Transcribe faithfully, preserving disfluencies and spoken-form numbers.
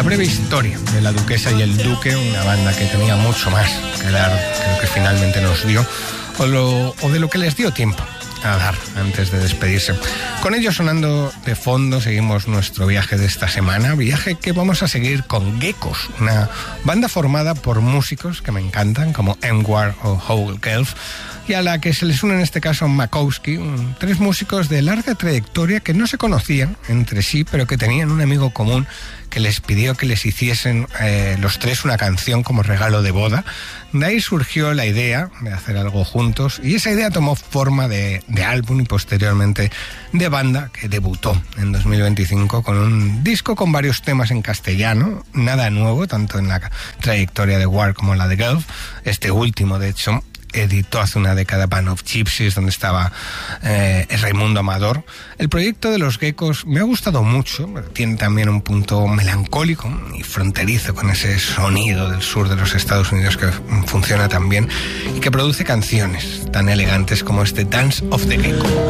La breve historia de La Duquesa y el Duque, una banda que tenía mucho más que dar que lo que finalmente nos dio, o, lo, o de lo que les dio tiempo a dar antes de despedirse. Con ello sonando de fondo seguimos nuestro viaje de esta semana, viaje que vamos a seguir con Geckos, una banda formada por músicos que me encantan como Emwar o Howell Gelf, y a la que se les une en este caso Makowski, tres músicos de larga trayectoria que no se conocían entre sí, pero que tenían un amigo común que les pidió que les hiciesen eh, los tres una canción como regalo de boda. De ahí surgió la idea de hacer algo juntos y esa idea tomó forma de, de álbum y posteriormente de banda, que debutó en dos mil veinticinco con un disco con varios temas en castellano, nada nuevo tanto en la trayectoria de War como la de Gelf. Este último, de hecho, editó hace una década Band of Gypsies, donde estaba eh, Raimundo Amador. El proyecto de los Geckos me ha gustado mucho, tiene también un punto melancólico y fronterizo con ese sonido del sur de los Estados Unidos que funciona tan bien y que produce canciones tan elegantes como este Dance of the Gecko.